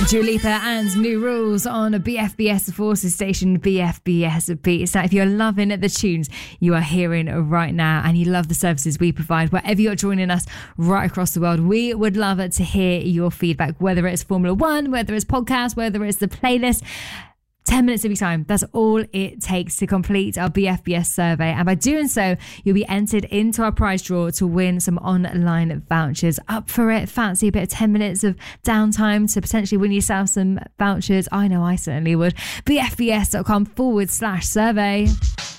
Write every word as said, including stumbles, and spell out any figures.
Dua Lipa and New Rules on B F B S Forces station B F B S Beats. Now, if you're loving the tunes you are hearing right now and you love the services we provide, wherever you're joining us right across the world, we would love to hear your feedback, whether it's Formula One, whether it's podcast, whether it's the playlist. ten minutes of your time. That's all it takes to complete our B F B S survey. And by doing so, you'll be entered into our prize draw to win some online vouchers. Up for it? Fancy a bit of ten minutes of downtime to potentially win yourself some vouchers? I know I certainly would. B F B S dot com forward slash survey.